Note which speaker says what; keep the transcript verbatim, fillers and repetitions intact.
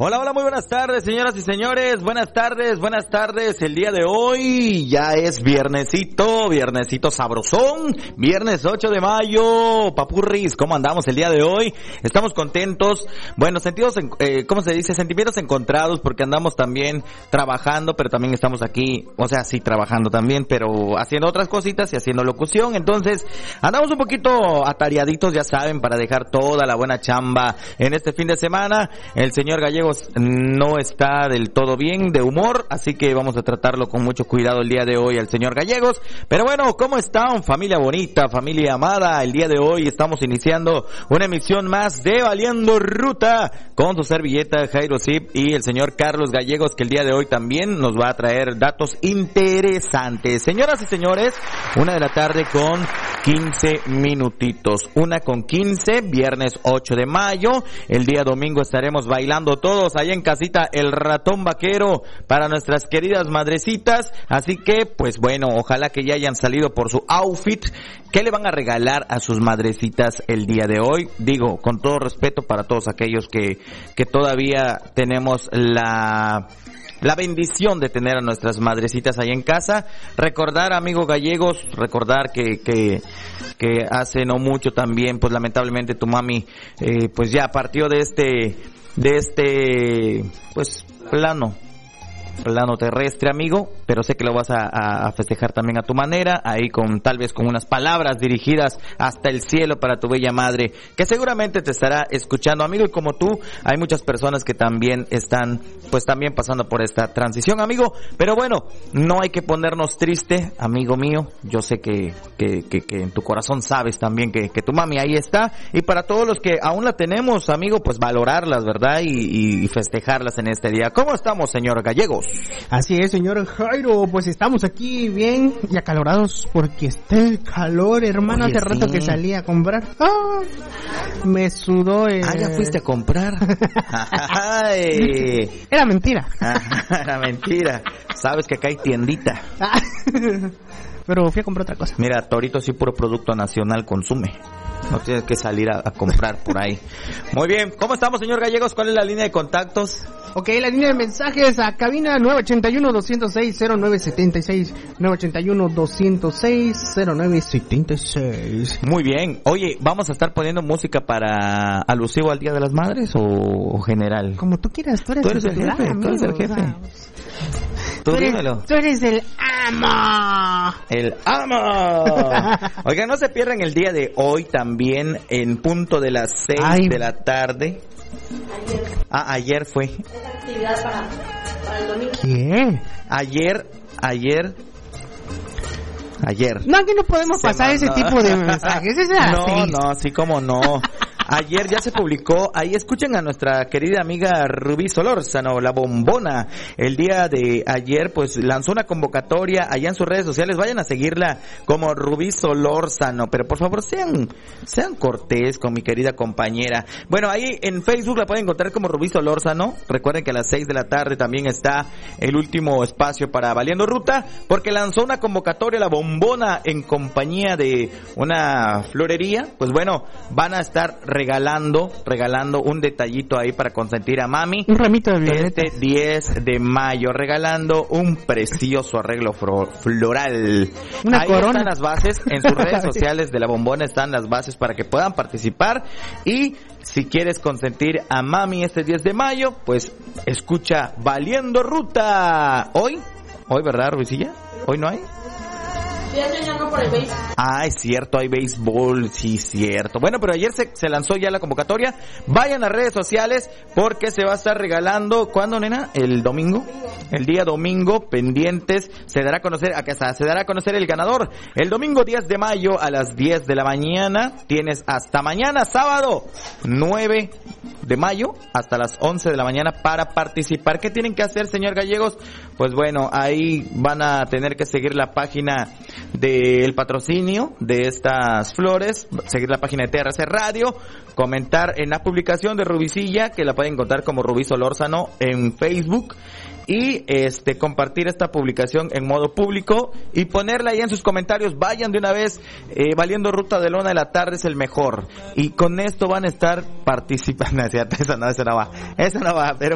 Speaker 1: Hola, hola, muy buenas tardes, señoras y señores. Buenas tardes, buenas tardes. El día de hoy ya es viernesito, viernesito sabrosón. Viernes ocho de mayo. Papurris, ¿cómo andamos el día de hoy? Estamos contentos. Bueno, sentidos, eh, ¿cómo se dice? Sentimientos encontrados porque andamos también trabajando, pero también estamos aquí, o sea, sí trabajando también, pero haciendo otras cositas y haciendo locución. Entonces, andamos un poquito atareaditos, ya saben, para dejar toda la buena chamba en este fin de semana. El señor Gallegos no está del todo bien de humor, así que vamos a tratarlo con mucho cuidado el día de hoy al señor Gallegos. Pero bueno, ¿cómo están, familia bonita, familia amada? El día de hoy estamos iniciando una emisión más de Valiendo Ruta con su servilleta Jairo Zip y el señor Carlos Gallegos, que el día de hoy también nos va a traer datos interesantes. Señoras y señores, una de la tarde con quince minutitos, una con quince, viernes ocho de mayo. El día domingo estaremos bailando todos allá en casita el ratón vaquero para nuestras queridas madrecitas, así que pues bueno, ojalá que ya hayan salido por su outfit. ¿Qué le van a regalar a sus madrecitas el día de hoy? Digo, con todo respeto para todos aquellos que, que todavía tenemos la... la bendición de tener a nuestras madrecitas ahí en casa. Recordar, amigo Gallegos, recordar que que que hace no mucho también, pues lamentablemente tu mami eh, pues ya partió de este de este pues plano plano terrestre, amigo, pero sé que lo vas a, a festejar también a tu manera, ahí con tal vez con unas palabras dirigidas hasta el cielo para tu bella madre, que seguramente te estará escuchando, amigo, y como tú, hay muchas personas que también están, pues también pasando por esta transición, amigo, pero bueno, no hay que ponernos triste, amigo mío, yo sé que, que, que, que en tu corazón sabes también que, que tu mami ahí está, y para todos los que aún la tenemos, amigo, pues valorarlas, ¿verdad? Y, y festejarlas en este día. ¿Cómo estamos, señor Gallegos?
Speaker 2: Así es, señor Jairo, pues estamos aquí bien y acalorados porque está el calor, hermano. Oye, hace rato sí. Que salí a comprar. ¡Ah! Me sudó el...
Speaker 1: Ah, ya fuiste a comprar. Ay.
Speaker 2: Era mentira.
Speaker 1: Era mentira. Sabes que acá hay tiendita.
Speaker 2: Pero fui a comprar otra cosa.
Speaker 1: Mira, Torito sí puro producto nacional consume. No tienes que salir a, a comprar por ahí. Muy bien, ¿cómo estamos, señor Gallegos? ¿Cuál es la línea de contactos?
Speaker 2: Ok, la línea de mensajes a cabina nueve ocho uno, dos cero seis, cero nueve siete seis, nueve ocho uno, dos cero seis, cero nueve siete seis.
Speaker 1: Muy bien. Oye, ¿vamos a estar poniendo música para alusivo al Día de las Madres o general?
Speaker 2: Como tú quieras, tú eres,
Speaker 1: tú eres el, el jefe, amigo, tú eres el jefe. O sea, Tú,
Speaker 2: tú, eres,
Speaker 1: dímelo.
Speaker 2: Tú eres el amo.
Speaker 1: El amo. Oigan, no se pierdan el día de hoy también en punto de las seis Ay. de la tarde. Ayer. Ah, ayer fue.
Speaker 3: Es actividad para, para el domingo.
Speaker 2: ¿Qué?
Speaker 1: Ayer, ayer. Ayer.
Speaker 2: No, aquí no podemos se pasar mandó. Ese tipo de mensajes. Es
Speaker 1: no, seis. no, así como no. Ayer ya se publicó, ahí escuchen a nuestra querida amiga Rubí Solórzano, la bombona. El día de ayer pues lanzó una convocatoria allá en sus redes sociales, vayan a seguirla como Rubí Solórzano, pero por favor sean sean cortés con mi querida compañera. Bueno, ahí en Facebook la pueden encontrar como Rubí Solórzano. Recuerden que a las seis de la tarde también está el último espacio para Valiendo Ruta, porque lanzó una convocatoria la bombona en compañía de una florería. Pues bueno, van a estar regalando, regalando un detallito ahí para consentir a mami.
Speaker 2: Un ramito de violetas.
Speaker 1: Este diez de mayo, regalando un precioso arreglo fro- floral.
Speaker 2: Una
Speaker 1: ahí
Speaker 2: corona.
Speaker 1: Están las bases, en sus redes sociales de la bombona están las bases para que puedan participar. Y si quieres consentir a mami este diez de mayo, pues escucha Valiendo Ruta. Hoy, hoy, ¿verdad, Ruicilla? ¿Hoy no hay?
Speaker 3: Por el béisbol.
Speaker 1: Ah, es cierto, hay béisbol, sí, cierto. Bueno, pero ayer se, se lanzó ya la convocatoria. Vayan a redes sociales porque se va a estar regalando, ¿cuándo, nena? El domingo. El día domingo, pendientes, se dará a conocer, acá está, se dará a conocer el ganador. El domingo diez de mayo a las diez de la mañana. Tienes hasta mañana, sábado, nueve de mayo, hasta las once de la mañana para participar. ¿Qué tienen que hacer, señor Gallegos? Pues bueno, ahí van a tener que seguir la página del patrocinio de estas flores, seguir la página de T R C Radio, comentar en la publicación de Rubicilla, que la pueden encontrar como Rubí Solórzano en Facebook, y este compartir esta publicación en modo público y ponerla ahí en sus comentarios. Vayan de una vez, eh, Valiendo Ruta de la una de la tarde es el mejor, y con esto van a estar participando. Esa no, esa no va, esa no va, pero